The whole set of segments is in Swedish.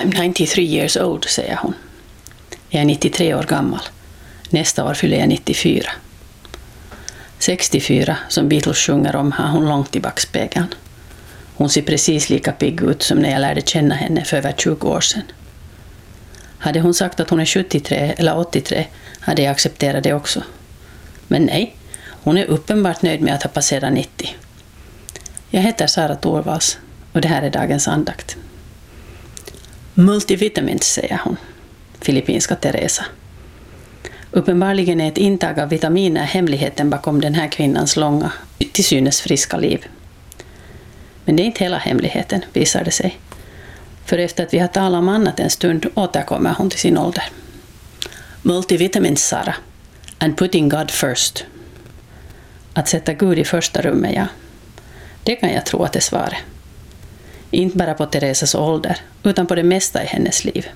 I'm 93 years old, säger hon. Jag är 93 år gammal. Nästa år fyller jag 94. 64, som Beatles sjunger om, har hon långt i backspegeln. Hon ser precis lika pigg ut som när jag lärde känna henne för över 20 år sedan. Hade hon sagt att hon är 73 eller 83 hade jag accepterat det också. Men nej, hon är uppenbart nöjd med att ha passerat 90. Jag heter Sara Torvalds och det här är dagens andakt. Multivitamins, säger hon, filippinska Teresa. Uppenbarligen är ett intag av vitaminer hemligheten bakom den här kvinnans långa, till synes friska liv. Men det är inte hela hemligheten, visar det sig. För efter att vi har talat om annat en stund återkommer hon till sin ålder. Multivitamins, Sara. And putting God first. Att sätta Gud i första rummet, ja. Det kan jag tro att det svarar. Inte bara på Teresas ålder, utan på det mesta i hennes liv.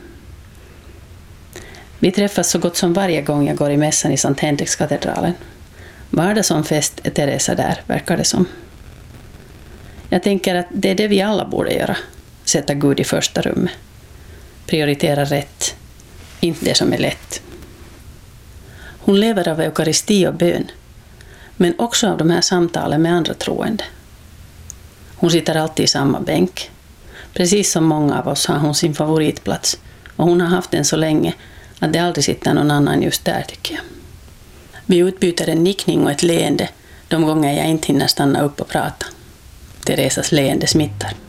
Vi träffas så gott som varje gång jag går i mässan i Sankt Henrikskatedralen. Vardag som fest är Teresa där, verkar det som. Jag tänker att det är det vi alla borde göra. Sätta Gud i första rummet. Prioritera rätt. Inte det som är lätt. Hon lever av eukaristi och bön. Men också av de här samtalen med andra troende. Hon sitter alltid i samma bänk. Precis som många av oss har hon sin favoritplats. Och hon har haft den så länge att det aldrig sitter någon annan just där, tycker jag. Vi utbyter en nickning och ett leende de gånger jag inte hinner stanna upp och prata. Teresas leende smittar.